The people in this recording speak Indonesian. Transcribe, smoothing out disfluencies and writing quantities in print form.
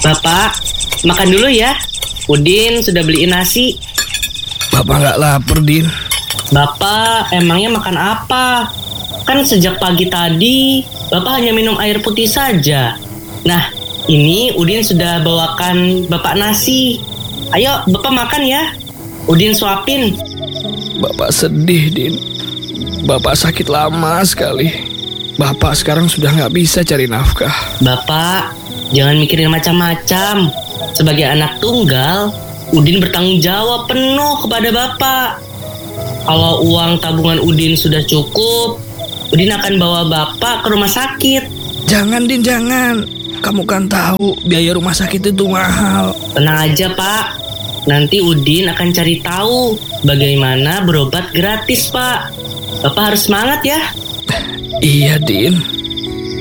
Bapak, makan dulu ya. Udin sudah beliin nasi. Bapak nggak lapar, Din? Bapak, emangnya makan apa? Kan sejak pagi tadi, Bapak hanya minum air putih saja. Nah, ini Udin sudah bawakan Bapak nasi. Ayo, Bapak makan ya. Udin suapin. Bapak sedih, Din. Bapak sakit lama sekali. Bapak sekarang sudah nggak bisa cari nafkah. Bapak, jangan mikirin macam-macam. Sebagai anak tunggal, Udin bertanggung jawab penuh kepada Bapak. Kalau uang tabungan Udin sudah cukup, Udin akan bawa Bapak ke rumah sakit. Jangan, Din, jangan. Kamu kan tahu biaya rumah sakit itu mahal. Tenang aja, Pak. Nanti Udin akan cari tahu bagaimana berobat gratis, Pak. Bapak harus semangat ya. Iya, Din.